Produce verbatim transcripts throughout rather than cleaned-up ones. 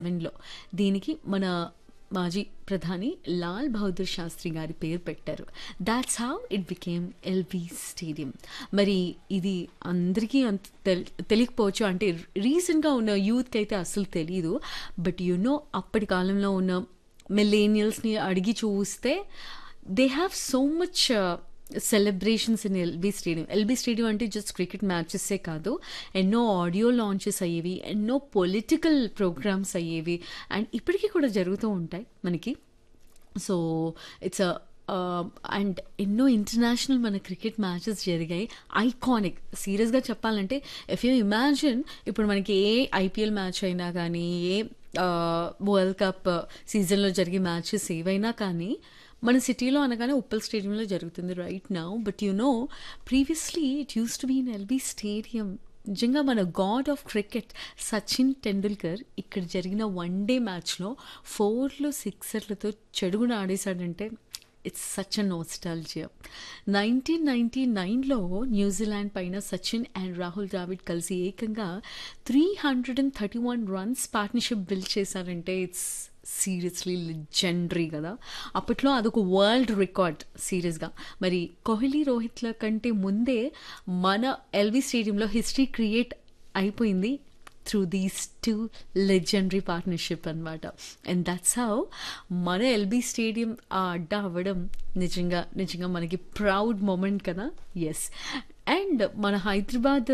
సెవెన్లో దీనికి మన మాజీ ప్రధాని లాల్ బహదూర్ శాస్త్రి గారి పేరు పెట్టారు. That's how it became LB stadium. మరి ఇది అందరికీ అంత తెల్ తెలియకపోవచ్చు, అంటే రీసెంట్గా ఉన్న యూత్కి అయితే అసలు తెలియదు. బట్ యు నో అప్పటి కాలంలో ఉన్న మిలేనియల్స్ని అడిగి చూస్తే they have so much celebrations in LB stadium. LB stadium అంటే జస్ట్ క్రికెట్ మ్యాచెస్సే కాదు, ఎన్నో ఆడియో లాంచెస్ అయ్యేవి, ఎన్నో పొలిటికల్ ప్రోగ్రామ్స్ అయ్యేవి, అండ్ ఇప్పటికీ కూడా జరుగుతూ ఉంటాయి మనకి. సో ఇట్స్ అండ్ ఎన్నో ఇంటర్నేషనల్ మన క్రికెట్ మ్యాచెస్ జరిగాయి, ఐకానిక్. సీరియస్గా చెప్పాలంటే ఇఫ్ యూ ఇమాజిన్, ఇప్పుడు మనకి ఏ ఐపీఎల్ మ్యాచ్ అయినా కానీ, ఏ వరల్డ్ కప్ సీజన్లో జరిగే మ్యాచెస్ ఏవైనా కానీ మన సిటీలో అనగానే ఉప్పల్ స్టేడియంలో జరుగుతుంది right now. But you know previously it use to be in LB stadium. నిజంగా మన God of cricket Sachin Tendulkar ఇక్కడ జరిగిన వన్ డే మ్యాచ్లో ఫోర్లు సిక్సర్లతో చెడుగున ఆడేశాడంటే it's such a nostalgia. Nineteen ninety నైన్లో న్యూజిలాండ్ పైన సచిన్ అండ్ రాహుల్ ద్రావిడ్ కలిసి ఏకంగా three hundred and thirty one runs partnership build చేశారంటే ఇట్స్ సీరియస్లీ లెజెండరీ కదా. అప్పట్లో అదొక వరల్డ్ రికార్డ్ సీరియస్గా. మరి కోహ్లీ రోహిత్ల కంటే ముందే మన ఎల్బీ స్టేడియంలో హిస్టరీ క్రియేట్ అయిపోయింది through these two legendary partnership అనమాట. అండ్ దట్స్ హౌ మన ఎల్బీ స్టేడియం ఆ అడ్డా అవ్వడం నిజంగా నిజంగా మనకి ప్రౌడ్ మూమెంట్ కదా. ఎస్, అండ్ మన Hyderabad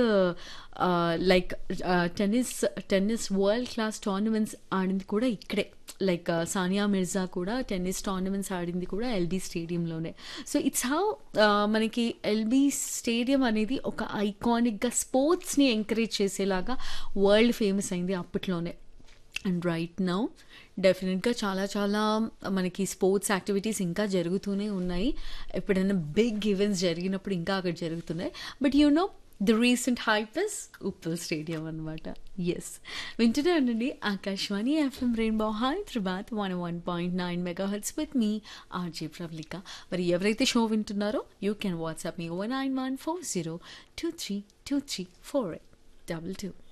like tennis tennis world class tournaments ఆడింది కూడా ఇక్కడే. లైక్ సానియా మిర్జా కూడా టెన్నిస్ టోర్నమెంట్స్ ఆడింది కూడా ఎల్బీ స్టేడియంలోనే. సో ఇట్స్ హౌ మనకి ఎల్బీ స్టేడియం అనేది ఒక ఐకానిక్గా స్పోర్ట్స్ని ఎంకరేజ్ చేసేలాగా వరల్డ్ ఫేమస్ అయింది అప్పట్లోనే. అండ్ రైట్ నౌ డెఫినెట్గా చాలా చాలా మనకి స్పోర్ట్స్ యాక్టివిటీస్ ఇంకా జరుగుతూనే ఉన్నాయి. ఎప్పుడైనా బిగ్ ఈవెంట్స్ జరిగినప్పుడు ఇంకా అక్కడ జరుగుతున్నాయి. But you know the recent hype is Uppal stadium అనమాట. ఎస్, వింటూనే ఉండండి Akashvani FM rainbow Hyderabad one one point nine mega hertz with me RJ Pravalika. మరి ఎవరైతే షో వింటున్నారో you can WhatsApp me one nine one four zero two three two three four eight double two.